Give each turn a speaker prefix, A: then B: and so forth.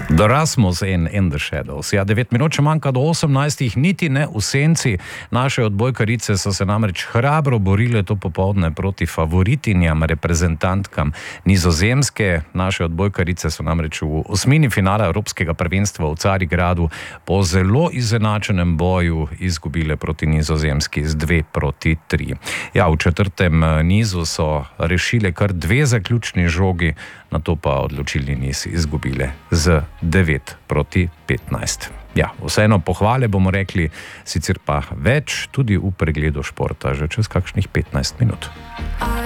A: The Rasmus in the Shadows. Ja, 9 minut še manjka do 18, niti ne v senci. Naše odbojkarice so se namreč hrabro borile to popoldne proti favoritinjam, reprezentantkam Nizozemske. Naše odbojkarice so namreč v osmini finala Evropskega prvenstva v Carigradu po zelo izenačenem boju izgubile proti Nizozemski z 2-3. Ja, v četrtem nizu so rešile kar 2 zaključni žogi, nato pa odločilni niz izgubile z 9-15. Ja, vseeno pohvale bomo rekli, sicer pa več tudi v pregledu športa že čez kakšnih 15 minut.